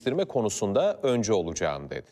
geliştirme konusunda öncü olacağım dedi.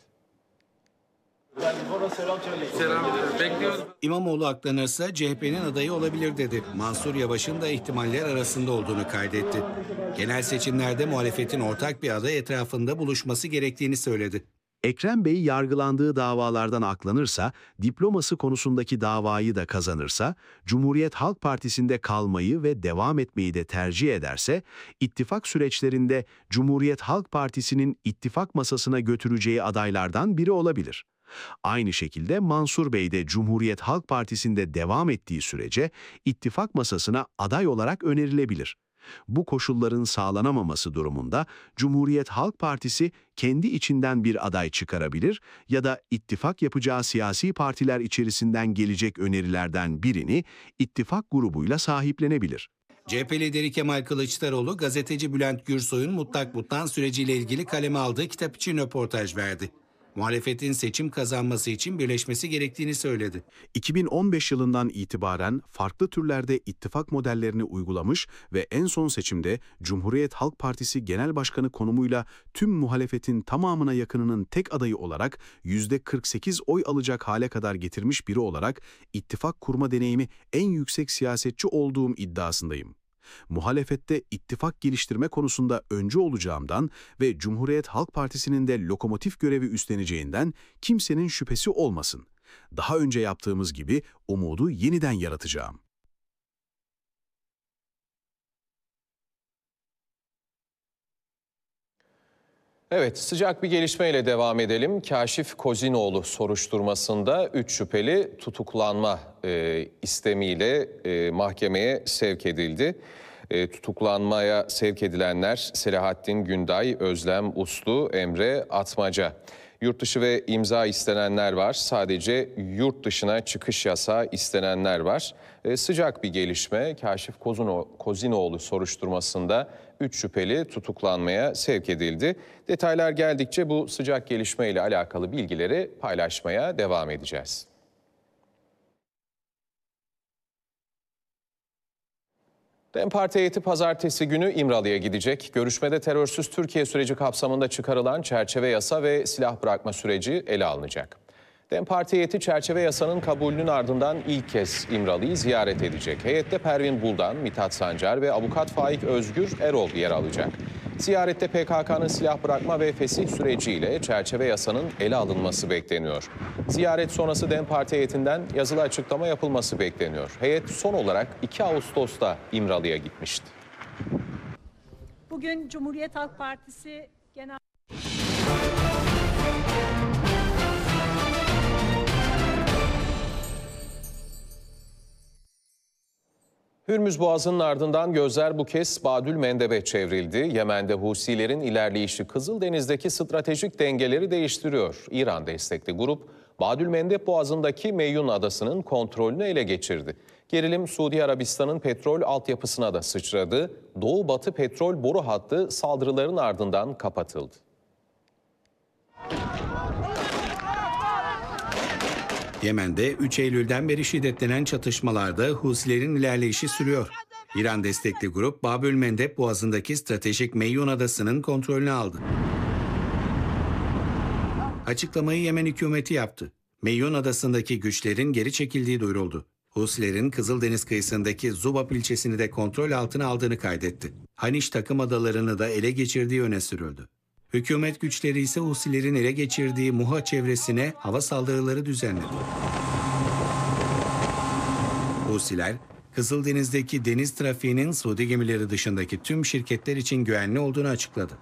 İmamoğlu aklanırsa CHP'nin adayı olabilir dedi. Mansur Yavaş'ın da ihtimaller arasında olduğunu kaydetti. Genel seçimlerde muhalefetin ortak bir aday etrafında buluşması gerektiğini söyledi. Ekrem Bey yargılandığı davalardan aklanırsa, diploması konusundaki davayı da kazanırsa, Cumhuriyet Halk Partisi'nde kalmayı ve devam etmeyi de tercih ederse, ittifak süreçlerinde Cumhuriyet Halk Partisi'nin ittifak masasına götüreceği adaylardan biri olabilir. Aynı şekilde Mansur Bey de Cumhuriyet Halk Partisi'nde devam ettiği sürece ittifak masasına aday olarak önerilebilir. Bu koşulların sağlanamaması durumunda Cumhuriyet Halk Partisi kendi içinden bir aday çıkarabilir ya da ittifak yapacağı siyasi partiler içerisinden gelecek önerilerden birini ittifak grubuyla sahiplenebilir. CHP lideri Kemal Kılıçdaroğlu, gazeteci Bülent Gürsoy'un mutlak butlan süreciyle ilgili kaleme aldığı kitap için röportaj verdi. Muhalefetin seçim kazanması için birleşmesi gerektiğini söyledi. 2015 yılından itibaren farklı türlerde ittifak modellerini uygulamış ve en son seçimde Cumhuriyet Halk Partisi Genel Başkanı konumuyla tüm muhalefetin tamamına yakınının tek adayı olarak %48 oy alacak hale kadar getirmiş biri olarak ittifak kurma deneyimi en yüksek siyasetçi olduğum iddiasındayım. Muhalefette ittifak geliştirme konusunda öncü olacağımdan ve Cumhuriyet Halk Partisi'nin de lokomotif görevi üstleneceğinden kimsenin şüphesi olmasın. Daha önce yaptığımız gibi umudu yeniden yaratacağım. Evet, sıcak bir gelişmeyle devam edelim. Kaşif Kozinoğlu soruşturmasında 3 şüpheli tutuklanma istemiyle mahkemeye sevk edildi. Tutuklanmaya sevk edilenler Selahattin Günday, Özlem Uslu, Emre Atmaca. Yurt dışı ve imza istenenler var. Sadece yurt dışına çıkış yasağı istenenler var. Sıcak bir gelişme. Kaşif Kozinoğlu soruşturmasında 3 şüpheli tutuklanmaya sevk edildi. Detaylar geldikçe bu sıcak gelişmeyle alakalı bilgileri paylaşmaya devam edeceğiz. DEM Parti heyeti pazartesi günü İmralı'ya gidecek. Görüşmede terörsüz Türkiye süreci kapsamında çıkarılan çerçeve yasa ve silah bırakma süreci ele alınacak. DEM Parti heyeti çerçeve yasanın kabulünün ardından ilk kez İmralı'yı ziyaret edecek. Heyette Pervin Buldan, Mithat Sancar ve avukat Faik Özgür Erol yer alacak. Ziyarette PKK'nın silah bırakma ve fesih süreciyle çerçeve yasanın ele alınması bekleniyor. Ziyaret sonrası DEM Parti heyetinden yazılı açıklama yapılması bekleniyor. Heyet son olarak 2 Ağustos'ta İmralı'ya gitmişti. Bugün Cumhuriyet Halk Partisi Genel Hürmüz Boğazı'nın ardından gözler bu kez Bab-ül Mendeb'e çevrildi. Yemen'de Husilerin ilerleyişi Kızıldeniz'deki stratejik dengeleri değiştiriyor. İran destekli grup Bab-ül Mendeb Boğazı'ndaki Meyyun Adası'nın kontrolünü ele geçirdi. Gerilim Suudi Arabistan'ın petrol altyapısına da sıçradı. Doğu-Batı petrol boru hattı saldırıların ardından kapatıldı. Yemen'de 3 Eylül'den beri şiddetlenen çatışmalarda Husilerin ilerleyişi sürüyor. İran destekli grup Bab-ül Mendeb Boğazı'ndaki stratejik Meyyun Adası'nın kontrolünü aldı. Açıklamayı Yemen hükümeti yaptı. Meyyun Adası'ndaki güçlerin geri çekildiği duyuruldu. Husilerin Kızıldeniz kıyısındaki Zubab ilçesini de kontrol altına aldığını kaydetti. Haniş takım adalarını da ele geçirdiği öne sürüldü. Hükümet güçleri ise Husilerin ele geçirdiği Muha çevresine hava saldırıları düzenledi. Husiler, Kızıldeniz'deki deniz trafiğinin Suudi gemileri dışındaki tüm şirketler için güvenli olduğunu açıkladı.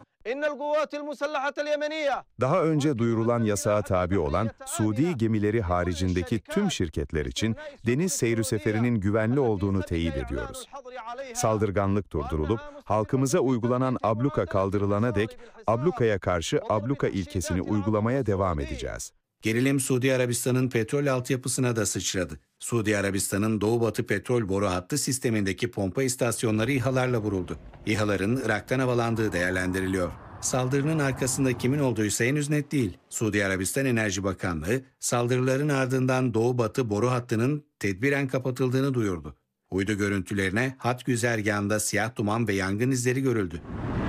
Daha önce duyurulan yasağa tabi olan Suudi gemileri haricindeki tüm şirketler için deniz seyri seferinin güvenli olduğunu teyit ediyoruz. Saldırganlık durdurulup halkımıza uygulanan abluka kaldırılana dek ablukaya karşı abluka ilkesini uygulamaya devam edeceğiz. Gerilim Suudi Arabistan'ın petrol altyapısına da sıçradı. Suudi Arabistan'ın Doğu-Batı petrol boru hattı sistemindeki pompa istasyonları İHA'larla vuruldu. İHA'ların Irak'tan havalandığı değerlendiriliyor. Saldırının arkasında kimin olduğu ise henüz net değil. Suudi Arabistan Enerji Bakanlığı, saldırıların ardından Doğu-Batı boru hattının tedbiren kapatıldığını duyurdu. Uydu görüntülerine hat güzergahında siyah duman ve yangın izleri görüldü.